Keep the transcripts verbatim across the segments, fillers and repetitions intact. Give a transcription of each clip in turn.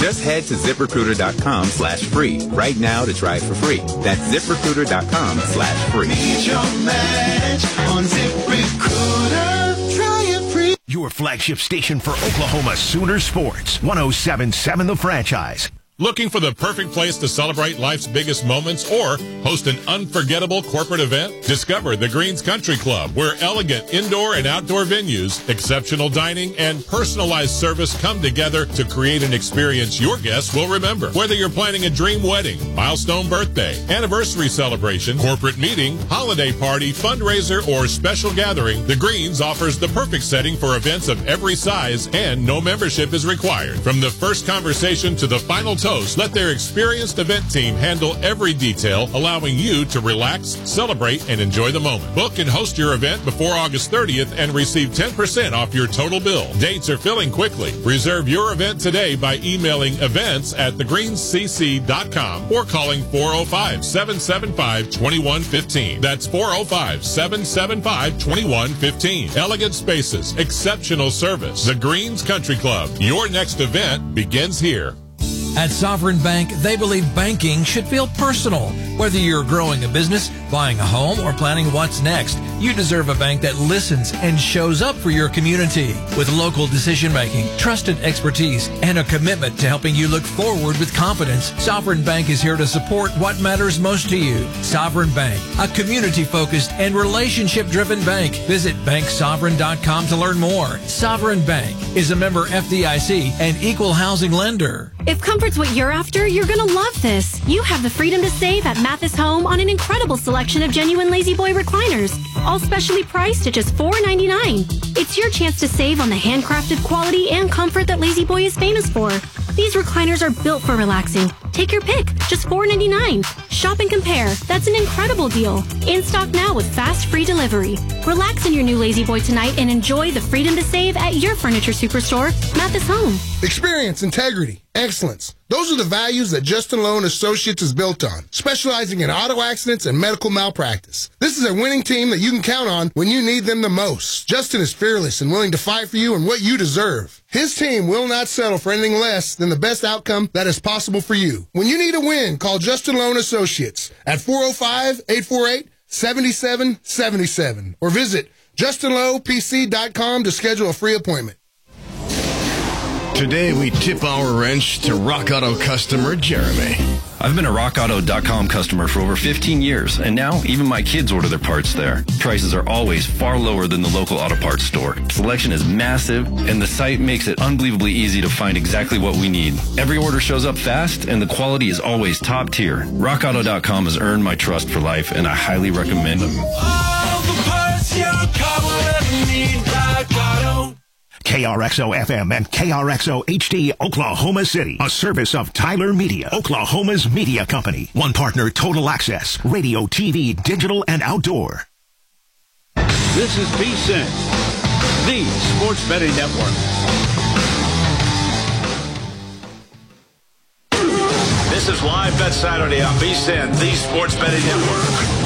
Just head to ZipRecruiter.com slash free right now to try it for free. That's ZipRecruiter.com slash free. Meet your match on ZipRecruiter. Try it free. Your flagship station for Oklahoma Sooner sports. one oh seven point seven The Franchise. Looking for the perfect place to celebrate life's biggest moments or host an unforgettable corporate event? Discover the Greens Country Club, where elegant indoor and outdoor venues, exceptional dining, and personalized service come together to create an experience your guests will remember. Whether you're planning a dream wedding, milestone birthday, anniversary celebration, corporate meeting, holiday party, fundraiser, or special gathering, the Greens offers the perfect setting for events of every size, and no membership is required. From the first conversation to the final host, let their experienced event team handle every detail, allowing you to relax, celebrate, and enjoy the moment. Book and host your event before August thirtieth and receive ten percent off your total bill. Dates are filling quickly. Reserve your event today by emailing events at the greens c c dot com or calling four oh five, seven seven five, two one one five. That's four oh five, seven seven five, two one one five. Elegant spaces, exceptional service. The Greens Country Club. Your next event begins here. At Sovereign Bank, they believe banking should feel personal. Whether you're growing a business, buying a home, or planning what's next, you deserve a bank that listens and shows up for your community. With local decision-making, trusted expertise, and a commitment to helping you look forward with confidence, Sovereign Bank is here to support what matters most to you. Sovereign Bank, a community-focused and relationship-driven bank. Visit bank sovereign dot com to learn more. Sovereign Bank is a member F D I C and equal housing lender. If comfort's what you're after, you're going to love this. You have the freedom to save at Mathis Home on an incredible selection of genuine Lazy Boy recliners, all specially priced at just four ninety-nine. It's your chance to save on the handcrafted quality and comfort that Lazy Boy is famous for. These recliners are built for relaxing. Take your pick, just four ninety-nine. Shop and compare. That's an incredible deal. In stock now with fast free delivery. Relax in your new Lazy Boy tonight and enjoy the freedom to save at your furniture superstore, Mathis Home. Experience, integrity, excellence. Those are the values that Justin Lowe and Associates is built on, specializing in auto accidents and medical malpractice. This is a winning team that you can count on when you need them the most. Justin is fearless and willing to fight for you and what you deserve. His team will not settle for anything less than the best outcome that is possible for you. When you need a win, call Justin Lowe and Associates at four oh five, eight four eight, seven seven seven seven or visit justin lowe p c dot com to schedule a free appointment. Today, we tip our wrench to Rock Auto customer Jeremy. I've been a rock auto dot com customer for over fifteen years, and now even my kids order their parts there. Prices are always far lower than the local auto parts store. Selection is massive, and the site makes it unbelievably easy to find exactly what we need. Every order shows up fast, and the quality is always top tier. rock auto dot com has earned my trust for life, and I highly recommend them. All the parts your car will ever need, Rock Auto. K R X O F M and K R X O H D Oklahoma City, a service of Tyler Media, Oklahoma's media company. One partner, Total Access, radio, T V, digital, and outdoor. This is V S I N, the Sports Betting Network. This is Live Bet Saturday on V S I N, the Sports Betting Network.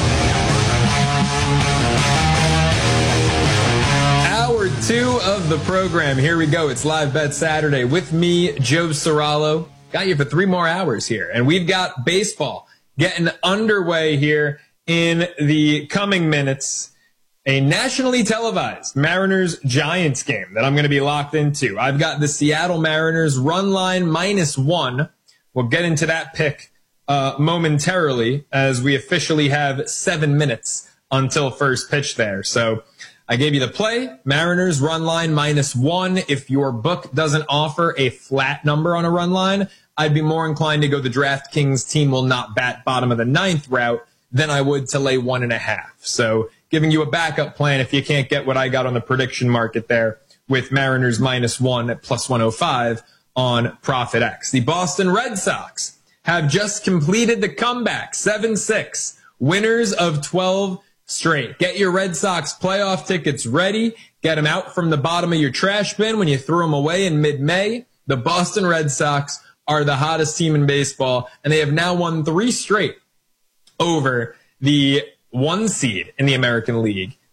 Hour two of the program. Here we go. It's Live Bet Saturday with me, Joe Serralo. Got you for three more hours here. And we've got baseball getting underway here in the coming minutes. A nationally televised Mariners-Giants game that I'm going to be locked into. I've got the Seattle Mariners run line minus one. We'll get into that pick uh, momentarily as we officially have seven minutes until first pitch there. So I gave you the play, Mariners run line minus one. If your book doesn't offer a flat number on a run line, I'd be more inclined to go the DraftKings team will not bat bottom of the ninth route than I would to lay one and a half. So giving you a backup plan if you can't get what I got on the prediction market there with Mariners minus one at plus one oh five on Profit X. The Boston Red Sox have just completed the comeback, seven six, winners of twelve straight. Get your Red Sox playoff tickets ready. Get them out from the bottom of your trash bin when you threw them away in mid-May. The Boston Red Sox are the hottest team in baseball, and they have now won three straight over the one seed in the American League.